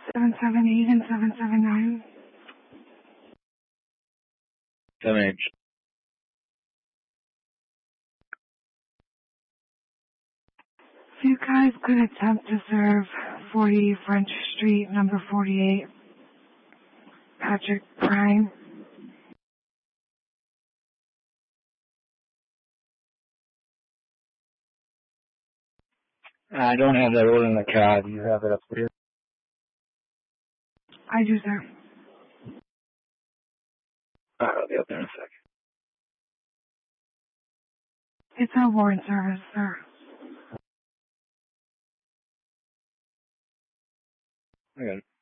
778 and 779. 7H. If you guys could attempt to serve 40 French Street, number 48, Patrick Prime. I don't have that order in the car. Do you have it upstairs? I do, sir. I'll be up there in a second. It's a warrant service, sir. I got it.